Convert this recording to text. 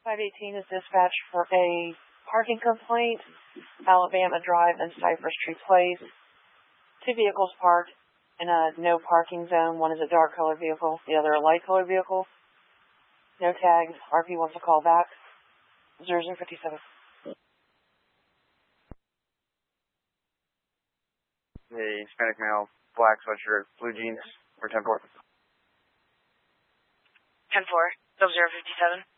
518 is dispatched for a parking complaint, Alabama Drive and Cypress Tree Place. 2 vehicles parked in a no parking zone. One is a dark colored vehicle, the other a light colored vehicle. No tags. RP wants to call back. 0057. The Hispanic male, black sweatshirt, blue jeans, or 10-4. 10-4, 0057.